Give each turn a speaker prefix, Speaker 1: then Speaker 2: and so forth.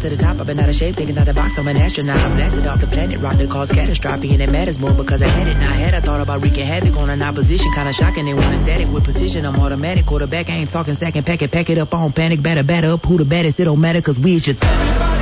Speaker 1: to the top, I've been out of shape, thinking out the box, I'm an astronaut. I'm blasted off the planet, rock that caused catastrophe, and it matters more because I had it, not had. I thought about wreaking havoc on an opposition, kinda shocking. They want a static with precision, I'm automatic. Quarterback, I ain't talking second packet, pack it up on panic, batter up. Who the baddest? It don't matter, cause we is your